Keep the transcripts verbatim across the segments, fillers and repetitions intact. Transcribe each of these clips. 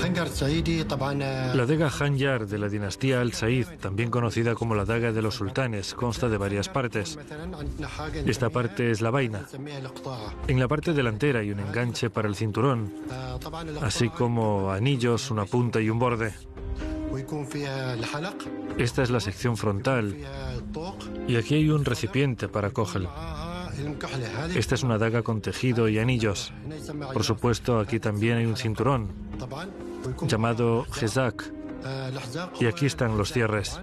La daga Khanjar de la dinastía Al-Said, también conocida como la daga de los sultanes, consta de varias partes. Esta parte es la vaina. En la parte delantera hay un enganche para el cinturón, así como anillos, una punta y un borde. Esta es la sección frontal y aquí hay un recipiente para kojel. Esta es una daga con tejido y anillos. Por supuesto, aquí también hay un cinturón llamado Hezak y aquí están los cierres.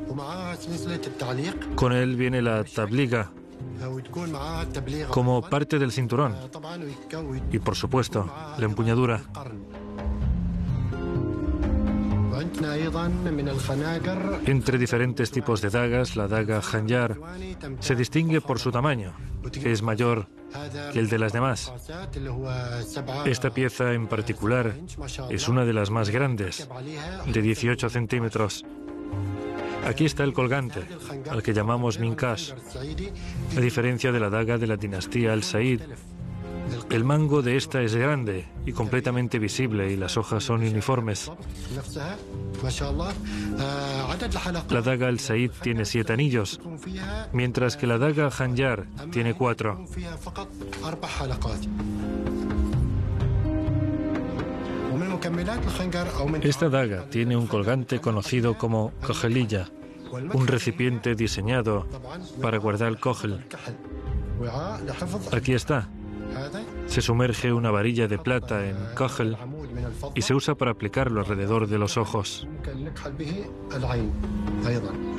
Con él viene la tabliga como parte del cinturón y, por supuesto, la empuñadura. Entre diferentes tipos de dagas, la daga Khanjar se distingue por su tamaño, que es mayor que el de las demás. Esta pieza en particular es una de las más grandes, de dieciocho centímetros. Aquí está el colgante, al que llamamos minkash. A diferencia de la daga de la dinastía Al-Said, el mango de esta es grande y completamente visible y las hojas son uniformes. La daga Al-Said tiene siete anillos, mientras que la daga Khanjar tiene cuatro. Esta daga tiene un colgante conocido como kojelilla, un recipiente diseñado para guardar el kojel. Aquí está. Se sumerge una varilla de plata en kojel y se usa para aplicarlo alrededor de los ojos.